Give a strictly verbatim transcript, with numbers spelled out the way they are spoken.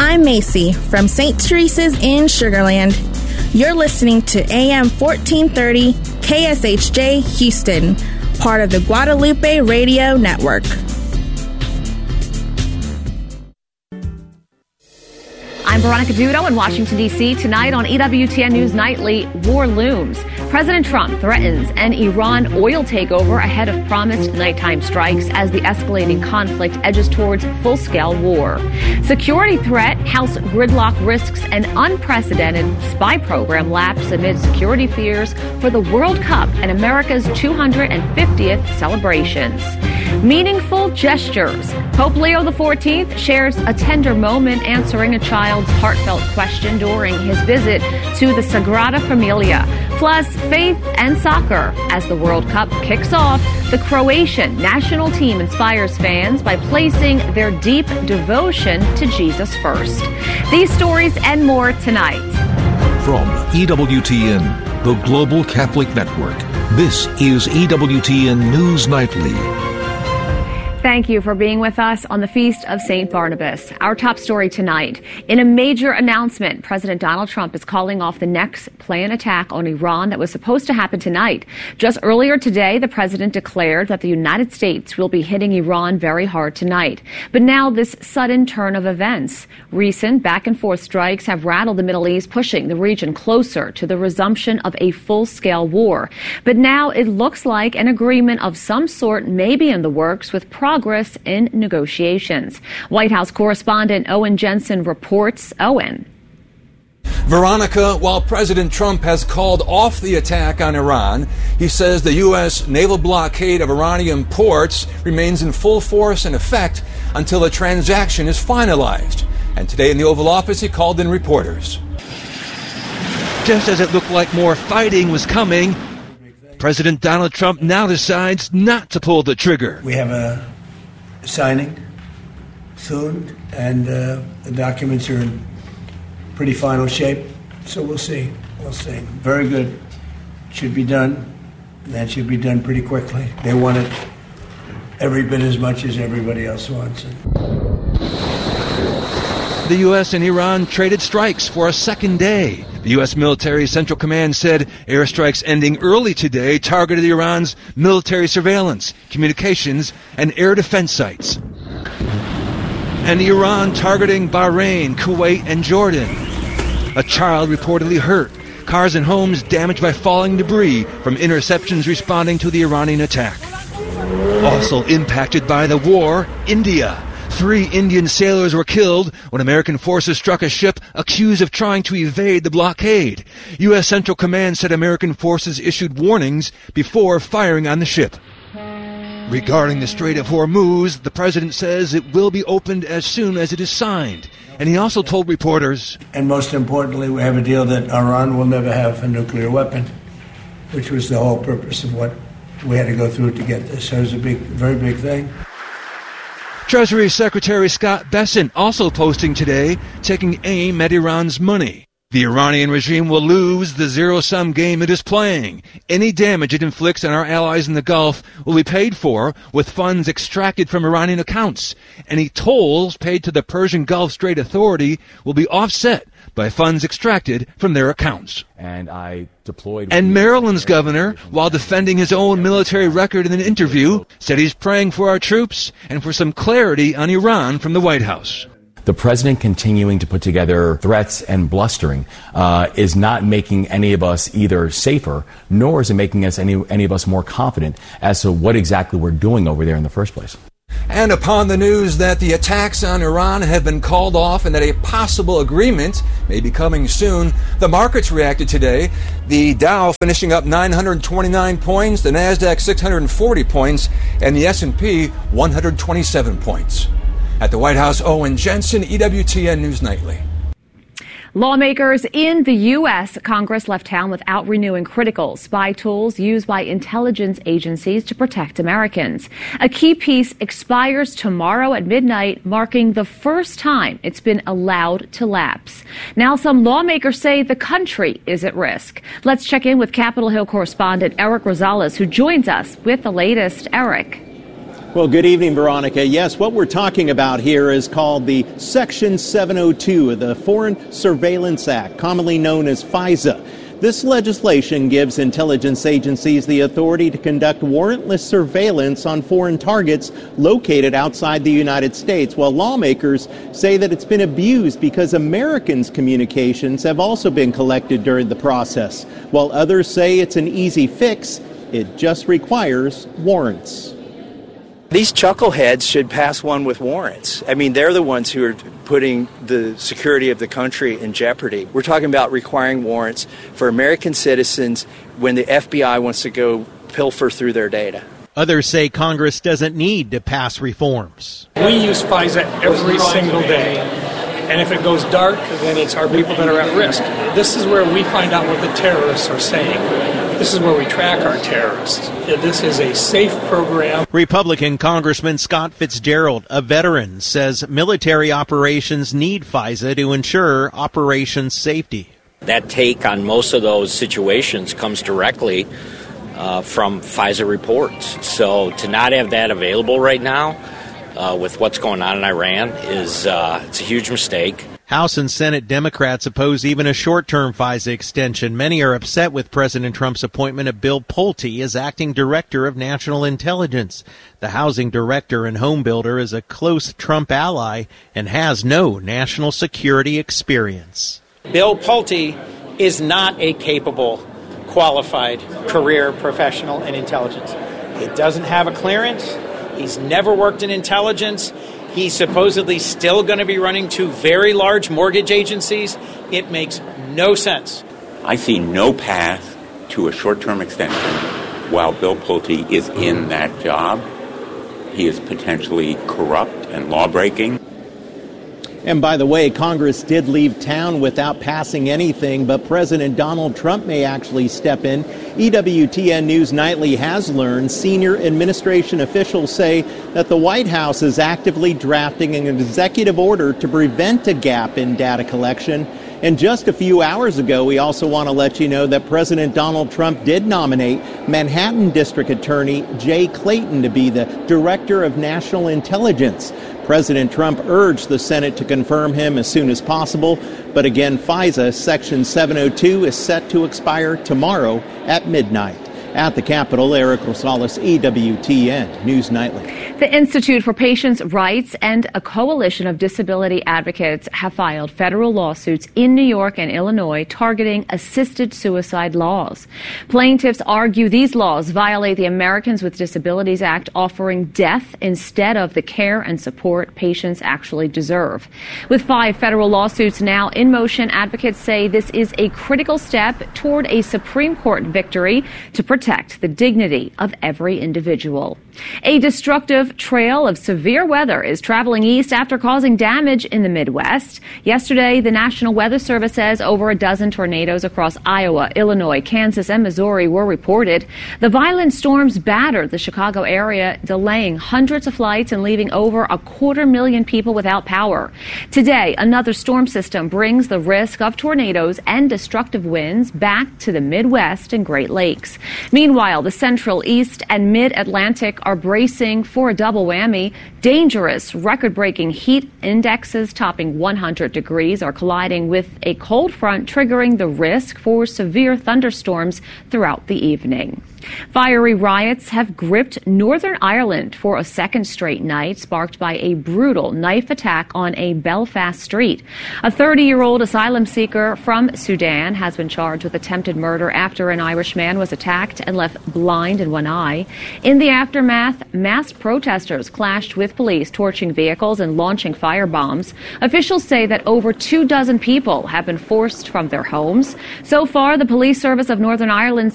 I'm Macy from Saint Teresa's in Sugarland. You're listening to A M fourteen thirty K S H J Houston, part of the Guadalupe Radio Network. I'm Veronica Dudo in Washington, D C Tonight on E W T N News Nightly, war looms. President Trump threatens an Iran oil takeover ahead of promised nighttime strikes as the escalating conflict edges towards full-scale war. Security threat, House gridlock risks an unprecedented spy program lapse amid security fears for the World Cup and America's two hundred fiftieth celebrations. Meaningful gestures. Pope Leo the fourteenth shares a tender moment answering a child's heartfelt question during his visit to the Sagrada Familia. Plus, faith and soccer. As the World Cup kicks off, the Croatian national team inspires fans by placing their deep devotion to Jesus first. These stories and more tonight. From E W T N, the Global Catholic Network, this is E W T N News Nightly. Thank you for being with us on the Feast of Saint Barnabas. Our top story tonight. In a major announcement, President Donald Trump is calling off the next planned attack on Iran that was supposed to happen tonight. Just earlier today, the president declared that the United States will be hitting Iran very hard tonight. But now this sudden turn of events. Recent back-and-forth strikes have rattled the Middle East, pushing the region closer to the resumption of a full-scale war. But now it looks like an agreement of some sort may be in the works with progress in negotiations. White House correspondent Owen Jensen reports. Owen. Veronica, while President Trump has called off the attack on Iran, he says the U S naval blockade of Iranian ports remains in full force and effect until the transaction is finalized. And today in the Oval Office, he called in reporters. Just as it looked like more fighting was coming, President Donald Trump now decides not to pull the trigger. We have a signing soon, and uh, the documents are in pretty final shape, so we'll see. We'll see. Very good. Should be done. That should be done pretty quickly. They want it every bit as much as everybody else wants it. The U S and Iran traded strikes for a second day. The U S military Central Command said airstrikes ending early today targeted Iran's military surveillance, communications, and air defense sites. And Iran targeting Bahrain, Kuwait, and Jordan. A child reportedly hurt. Cars and homes damaged by falling debris from interceptions responding to the Iranian attack. Also impacted by the war, India. Three Indian sailors were killed when American forces struck a ship accused of trying to evade the blockade. U S Central Command said American forces issued warnings before firing on the ship. Regarding the Strait of Hormuz, the president says it will be opened as soon as it is signed. And he also told reporters, and most importantly, we have a deal that Iran will never have a nuclear weapon, which was the whole purpose of what we had to go through to get this. So it was a big, very big thing. Treasury Secretary Scott Bessent also posting today, taking aim at Iran's money. The Iranian regime will lose the zero-sum game it is playing. Any damage it inflicts on our allies in the Gulf will be paid for with funds extracted from Iranian accounts. Any tolls paid to the Persian Gulf Strait Authority will be offset by funds extracted from their accounts. And I deployed. And Maryland's governor, while defending his own military record in an interview, said he's praying for our troops and for some clarity on Iran from the White House. The president continuing to put together threats and blustering uh, is not making any of us either safer, nor is it making us any any of us more confident as to what exactly we're doing over there in the first place. And upon the news that the attacks on Iran have been called off and that a possible agreement may be coming soon, the markets reacted today. The Dow finishing up nine hundred twenty-nine points, the Nasdaq six hundred forty points, and the S and P one hundred twenty-seven points. At the White House, Owen Jensen, E W T N News Nightly. Lawmakers in the U S Congress left town without renewing critical spy tools used by intelligence agencies to protect Americans. A key piece expires tomorrow at midnight, marking the first time it's been allowed to lapse. Now some lawmakers say the country is at risk. Let's check in with Capitol Hill correspondent Eric Rosales, who joins us with the latest. Eric. Well, good evening, Veronica. Yes, what we're talking about here is called the Section seven oh two of the Foreign Surveillance Act, commonly known as FISA. This legislation gives intelligence agencies the authority to conduct warrantless surveillance on foreign targets located outside the United States, while lawmakers say that it's been abused because Americans' communications have also been collected during the process, while others say it's an easy fix. It just requires warrants. These chuckleheads should pass one with warrants. I mean, they're the ones who are putting the security of the country in jeopardy. We're talking about requiring warrants for American citizens when the F B I wants to go pilfer through their data. Others say Congress doesn't need to pass reforms. We use FISA every single day. And if it goes dark, then it's our people that are at risk. This is where we find out what the terrorists are saying. This is where we track our terrorists. This is a safe program. Republican Congressman Scott Fitzgerald, a veteran, says military operations need FISA to ensure operation safety. That take on most of those situations comes directly uh, from FISA reports. So to not have that available right now, Uh, with what's going on in Iran is uh, it's a huge mistake. House and Senate Democrats oppose even a short-term FISA extension. Many are upset with President Trump's appointment of Bill Pulte as acting director of national intelligence. The housing director and home builder is a close Trump ally and has no national security experience. Bill Pulte is not a capable, qualified career professional in intelligence. He doesn't have a clearance. He's never worked in intelligence. He's supposedly still going to be running two very large mortgage agencies. It makes no sense. I see no path to a short-term extension while Bill Pulte is in that job. He is potentially corrupt and law-breaking. And by the way, Congress did leave town without passing anything, but President Donald Trump may actually step in. E W T N News Nightly has learned senior administration officials say that the White House is actively drafting an executive order to prevent a gap in data collection. And just a few hours ago, we also want to let you know that President Donald Trump did nominate Manhattan District Attorney Jay Clayton to be the Director of National Intelligence. President Trump urged the Senate to confirm him as soon as possible. But again, FISA Section seven oh two is set to expire tomorrow at midnight. At the Capitol, Eric Rosales, E W T N News Nightly. The Institute for Patients' Rights and a coalition of disability advocates have filed federal lawsuits in New York and Illinois targeting assisted suicide laws. Plaintiffs argue these laws violate the Americans with Disabilities Act, offering death instead of the care and support patients actually deserve. With five federal lawsuits now in motion, advocates say this is a critical step toward a Supreme Court victory to protect the dignity of every individual. A destructive trail of severe weather is traveling east after causing damage in the Midwest. Yesterday, the National Weather Service says over a dozen tornadoes across Iowa, Illinois, Kansas, and Missouri were reported. The violent storms battered the Chicago area, delaying hundreds of flights and leaving over a quarter million people without power. Today, another storm system brings the risk of tornadoes and destructive winds back to the Midwest and Great Lakes. Meanwhile, the Central, East, and Mid-Atlantic are bracing for a double whammy. Dangerous, record-breaking heat indexes topping one hundred degrees are colliding with a cold front, triggering the risk for severe thunderstorms throughout the evening. Fiery riots have gripped Northern Ireland for a second straight night, sparked by a brutal knife attack on a Belfast street. A thirty-year-old asylum seeker from Sudan has been charged with attempted murder after an Irish man was attacked and left blind in one eye. In the aftermath, masked protesters clashed with police, torching vehicles and launching firebombs. Officials say that over two dozen people have been forced from their homes. So far, the police service of Northern Ireland